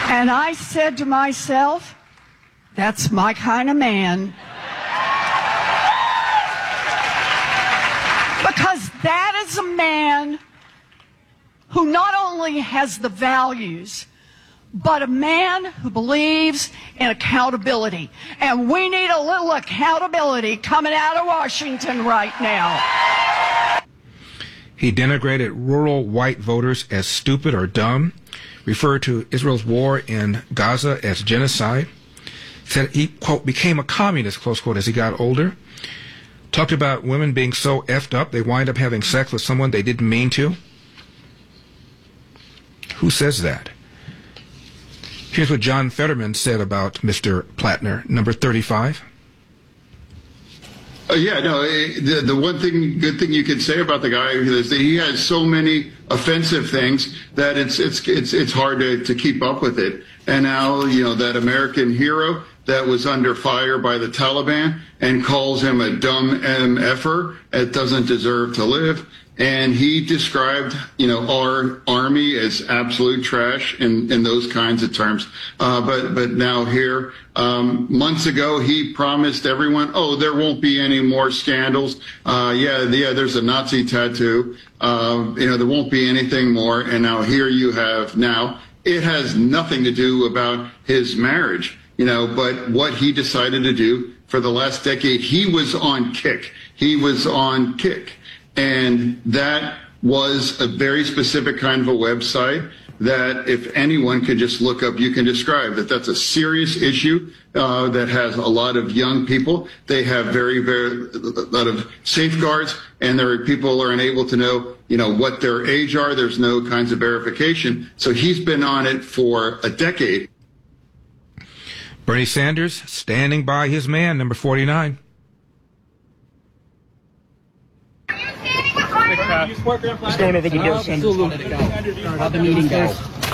And I said to myself, that's my kind of man. Because that is a man who not only has the values, but a man who believes in accountability. And we need a little accountability coming out of Washington right now. He denigrated rural white voters as stupid or dumb, referred to Israel's war in Gaza as genocide, said he, quote, became a communist, close quote, as he got older, talked about women being so effed up they wind up having sex with someone they didn't mean to. Who says that? Here's what John Fetterman said about Mr. Plattner, number 35. The one good thing you can say about the guy is that he has so many offensive things that it's hard to keep up with it. And now, that American hero that was under fire by the Taliban and calls him a dumb MFer that doesn't deserve to live. And he described, our army as absolute trash in those kinds of terms. But now here, months ago, he promised everyone, there won't be any more scandals. There's a Nazi tattoo. There won't be anything more. And now here you have it has nothing to do about his marriage, but what he decided to do for the last decade, he was on kick. And that was a very specific kind of a website that if anyone could just look up, you can describe that that's a serious issue that has a lot of young people. They have very, very a lot of safeguards, and there are people are unable to know, what their age are. There's no kinds of verification. So he's been on it for a decade. Bernie Sanders standing by his man, number 49. Just doing everything you do. How'd the meeting go?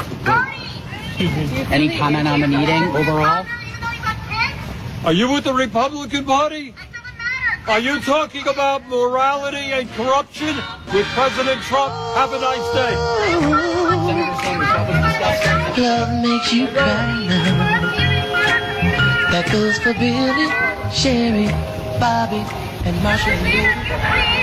Any comment on the meeting overall? Are you with the Republican Party? Are you talking about morality and corruption with President Trump? Have a nice day. Love makes you cry now. That goes for Billy, Sherry, Bobby, and Marsha.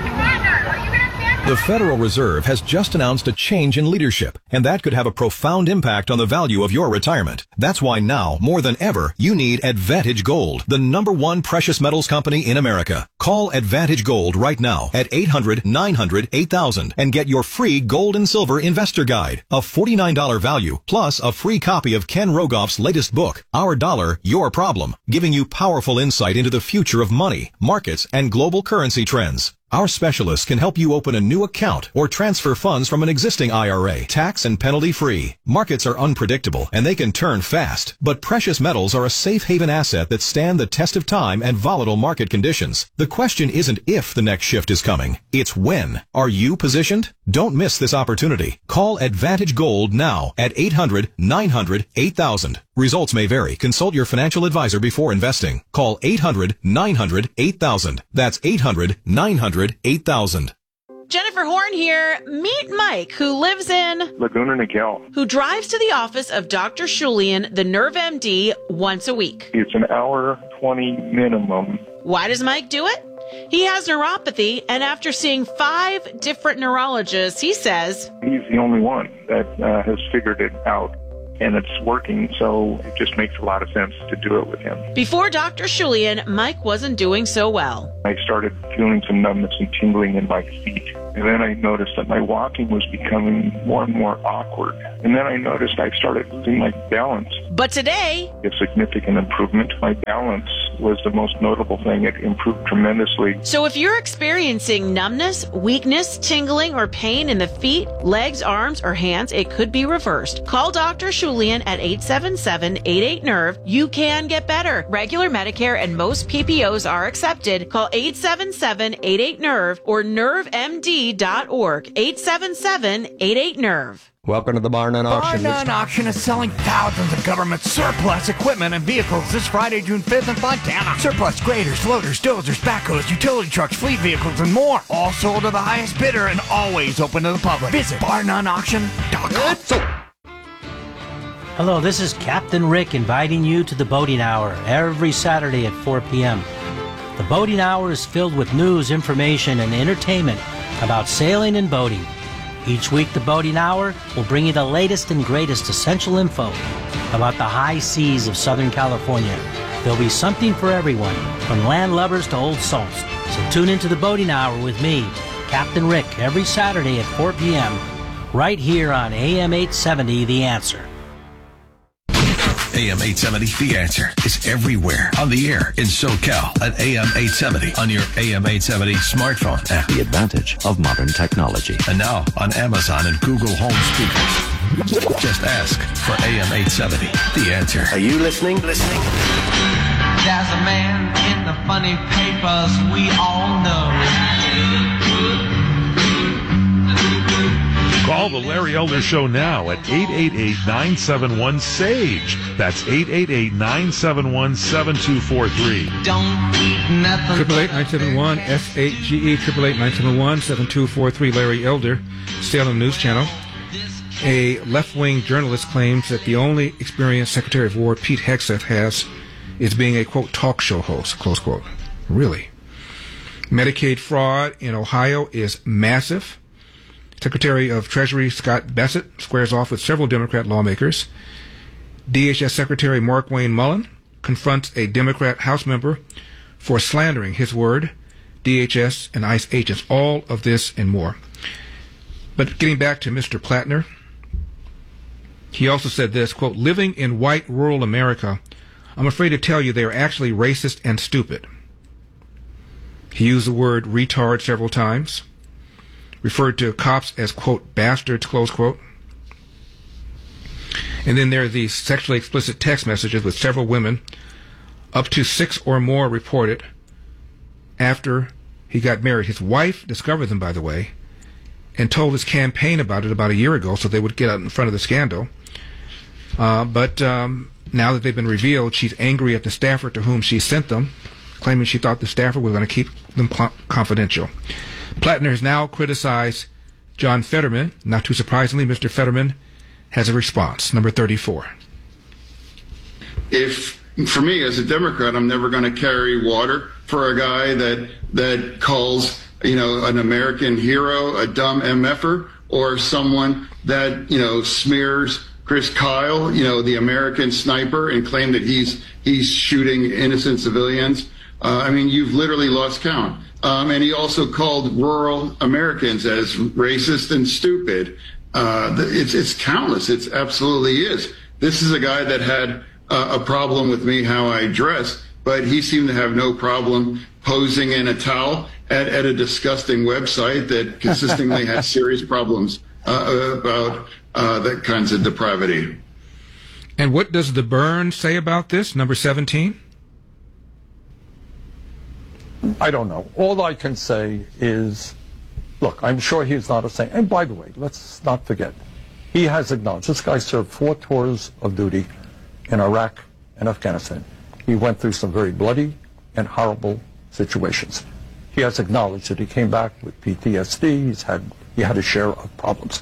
The Federal Reserve has just announced a change in leadership, and that could have a profound impact on the value of your retirement. That's why now, more than ever, you need Advantage Gold, the #1 precious metals company in America. Call Advantage Gold right now at 800-900-8000 and get your free gold and silver investor guide, a $49 value, plus a free copy of Ken Rogoff's latest book, Our Dollar, Your Problem, giving you powerful insight into the future of money, markets, and global currency trends. Our specialists can help you open a new account or transfer funds from an existing IRA, tax and penalty free. Markets are unpredictable and they can turn fast, but precious metals are a safe haven asset that stand the test of time and volatile market conditions. The question isn't if the next shift is coming, it's when. Are you positioned? Don't miss this opportunity. Call Advantage Gold now at 800-900-8000. Results may vary. Consult your financial advisor before investing. Call 800-900-8000. That's 800-900-8000. Jennifer Horn here. Meet Mike, who lives in Laguna Niguel, who drives to the office of Dr. Shulian, the Nerve MD, once a week. It's an hour 20 minimum. Why does Mike do it? He has neuropathy, and after seeing 5 different neurologists, he says he's the only one that has figured it out. And it's working, so it just makes a lot of sense to do it with him. Before Dr. Shulian, Mike wasn't doing so well. I started feeling some numbness and tingling in my feet. And then I noticed that my walking was becoming more and more awkward. And then I noticed I started losing my balance. But today, a significant improvement. My balance was the most notable thing. It improved tremendously. So if you're experiencing numbness, weakness, tingling, or pain in the feet, legs, arms, or hands, it could be reversed. Call Dr. Shulian at 877-88-NERVE. You can get better. Regular Medicare and most PPOs are accepted. Call 877-88-NERVE or nervemd.org. 877-88-NERVE. Welcome to the Bar None Auction. Bar None Auction is selling thousands of government surplus equipment and vehicles this Friday, June 5th in Fontana. Surplus graders, loaders, dozers, backhoes, utility trucks, fleet vehicles, and more. All sold to the highest bidder and always open to the public. Visit barnoneauction.com. Hello, this is Captain Rick inviting you to the Boating Hour every Saturday at 4 p.m. The Boating Hour is filled with news, information, and entertainment about sailing and boating. Each week, the Boating Hour will bring you the latest and greatest essential info about the high seas of Southern California. There'll be something for everyone, from landlubbers to old salts. So tune into the Boating Hour with me, Captain Rick, every Saturday at 4 p.m., right here on AM 870, The Answer. AM 870, The Answer is everywhere on the air in SoCal at AM 870 on your AM 870 smartphone app. The advantage of modern technology. And now on Amazon and Google Home speakers. Just ask for AM 870, The Answer. Are you listening? There's a man in the funny papers we all know. Call the Larry Elder Show now at 888-971-SAGE. That's 888-971-7243. Don't eat nothing. 888-971-SAGE, 888-971-7243. Larry Elder, Salem News Channel. A left-wing journalist claims that the only experience Secretary of War Pete Hegseth has is being a, quote, talk show host, close quote. Really? Medicaid fraud in Ohio is massive. Secretary of Treasury Scott Bessent squares off with several Democrat lawmakers. DHS Secretary Mark Wayne Mullen confronts a Democrat House member for slandering his word, DHS and ICE agents. All of this and more. But getting back to Mr. Plattner, he also said this, quote, living in white rural America, I'm afraid to tell you they are actually racist and stupid. He used the word retard several times. Referred to cops as, quote, bastards, close quote. And then there are these sexually explicit text messages with several women, up to 6 or more reported, after he got married. His wife discovered them, by the way, and told his campaign about it about a year ago so they would get out in front of the scandal. But now that they've been revealed, she's angry at the staffer to whom she sent them, claiming she thought the staffer was going to keep them confidential. Plattner has now criticized John Fetterman. Not too surprisingly, Mr. Fetterman has a response. Number 34. If, for me as a Democrat, I'm never going to carry water for a guy that calls, an American hero a dumb MFer, or someone that, smears Chris Kyle, the American sniper, and claim that he's shooting innocent civilians. You've literally lost count. And he also called rural Americans as racist and stupid. It's countless. It absolutely is. This is a guy that had a problem with me, how I dress, but he seemed to have no problem posing in a towel at a disgusting website that consistently had serious problems about that kinds of depravity. And what does the Burn say about this, number 17? I don't know. All I can say is, look, I'm sure he's not a saint. And by the way, let's not forget, he has acknowledged, this guy served 4 tours of duty in Iraq and Afghanistan. He went through some very bloody and horrible situations. He has acknowledged that he came back with PTSD. He had a share of problems.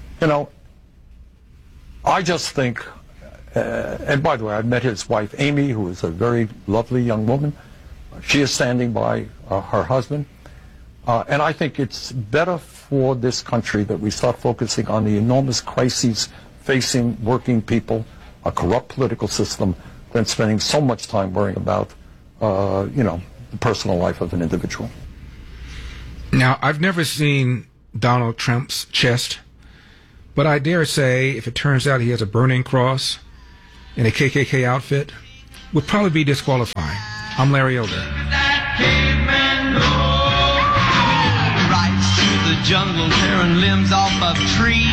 I just think, and by the way, I met his wife, Amy, who is a very lovely young woman. She is standing by her husband. And I think it's better for this country that we start focusing on the enormous crises facing working people, a corrupt political system, than spending so much time worrying about, the personal life of an individual. Now, I've never seen Donald Trump's chest, but I dare say if it turns out he has a burning cross in a KKK outfit, would probably be disqualifying. I'm Larry Elder. Right through the jungle, tearing limbs off of trees.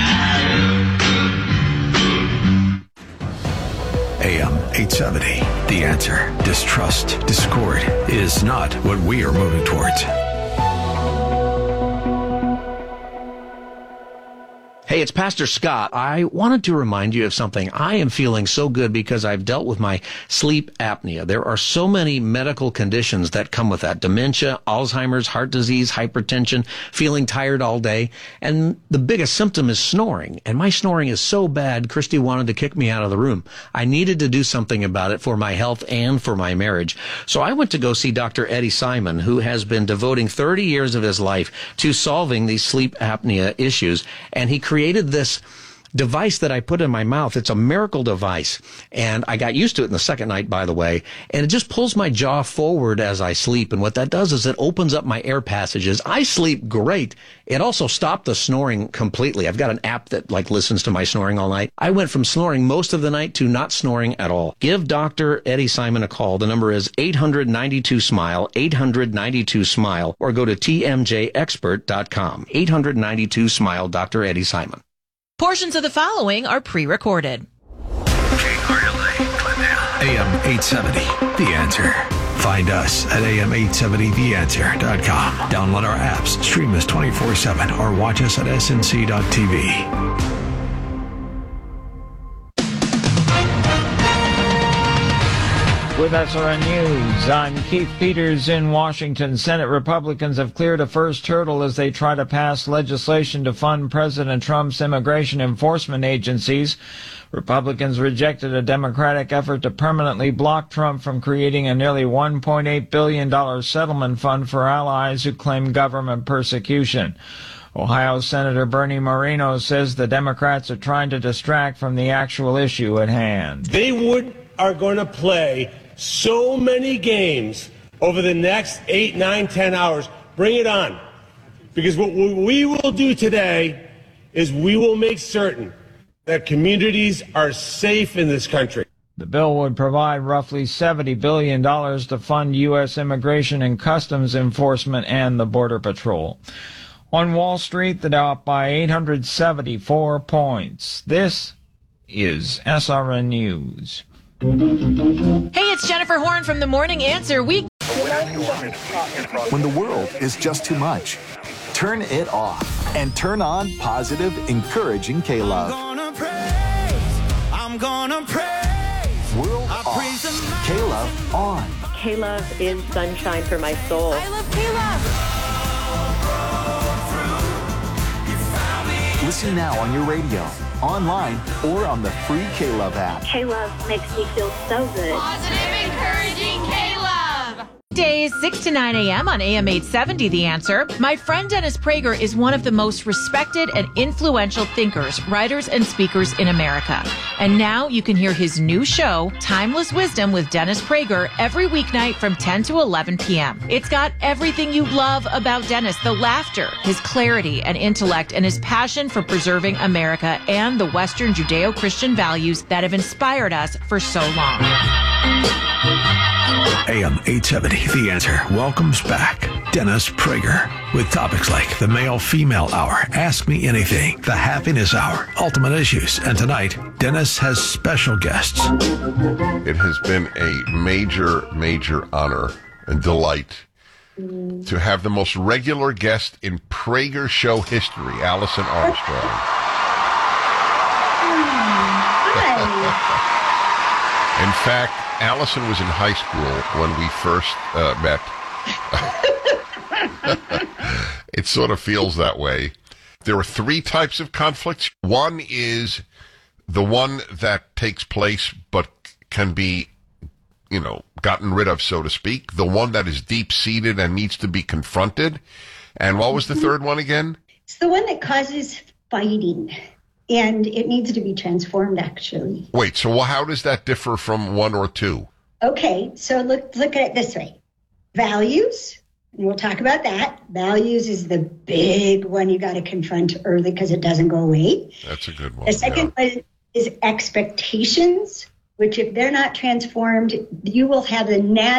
AM 870, The Answer. Distrust, discord is not what we are moving towards. Hey, it's Pastor Scott. I wanted to remind you of something. I am feeling so good because I've dealt with my sleep apnea. There are so many medical conditions that come with that. Dementia, Alzheimer's, heart disease, hypertension, feeling tired all day. And the biggest symptom is snoring. And my snoring is so bad, Christy wanted to kick me out of the room. I needed to do something about it for my health and for my marriage. So I went to go see Dr. Eddie Simon, who has been devoting 30 years of his life to solving these sleep apnea issues. And he created this device that I put in my mouth. It's a miracle device. And I got used to it in the second night, by the way. And it just pulls my jaw forward as I sleep. And what that does is it opens up my air passages. I sleep great. It also stopped the snoring completely. I've got an app that listens to my snoring all night. I went from snoring most of the night to not snoring at all. Give Dr. Eddie Simon a call. The number is 892-SMILE, 892-SMILE, or go to tmjexpert.com. 892-SMILE, Dr. Eddie Simon. Portions of the following are pre-recorded. AM 870, The Answer. Find us at am870theanswer.com. Download our apps, stream us 24/7, or watch us at snc.tv. With SRN News, I'm Keith Peters in Washington. Senate Republicans have cleared a first hurdle as they try to pass legislation to fund President Trump's immigration enforcement agencies. Republicans rejected a Democratic effort to permanently block Trump from creating a nearly $1.8 billion settlement fund for allies who claim government persecution. Ohio Senator Bernie Moreno says the Democrats are trying to distract from the actual issue at hand. They are going to play so many games over the next 8, 9, 10 hours. Bring it on. Because what we will do today is we will make certain that communities are safe in this country. The bill would provide roughly $70 billion to fund U.S. immigration and customs enforcement and the Border Patrol. On Wall Street, the Dow up by 874 points. This is SRN News. Hey, it's Jennifer Horn from The Morning Answer. When the world is just too much, turn it off and turn on positive, encouraging K-Love. I'm gonna praise. World off. K-Love on. K-Love is sunshine for my soul. I love K-Love. Listen now on your radio, online, or on the free K-Love app. K-Love makes me feel so good. Positive, encouraging K-Love. Days 6 to 9 a.m. on AM 870, The Answer. My friend Dennis Prager is one of the most respected and influential thinkers, writers, and speakers in America. And now you can hear his new show, Timeless Wisdom with Dennis Prager, every weeknight from 10 to 11 p.m. It's got everything you love about Dennis, the laughter, his clarity and intellect, and his passion for preserving America and the Western Judeo-Christian values that have inspired us for so long. AM 870, The Answer, welcomes back Dennis Prager with topics like the Male-Female Hour, Ask Me Anything, the Happiness Hour, Ultimate Issues, and tonight, Dennis has special guests. It has been a major, major honor and delight to have the most regular guest in Prager Show history, Allison Armstrong. Hi. In fact, Allison was in high school when we first met. It sort of feels that way. There are three types of conflicts. One is the one that takes place but can be, gotten rid of, so to speak. The one that is deep-seated and needs to be confronted. And what was the third one again? It's the one that causes fighting. And it needs to be transformed, actually. Wait, so how does that differ from 1 or 2? Okay, so look at it this way. Values, and we'll talk about that. Values is the big one you got to confront early because it doesn't go away. That's a good one. The second one is expectations, which if they're not transformed, you will have a nasty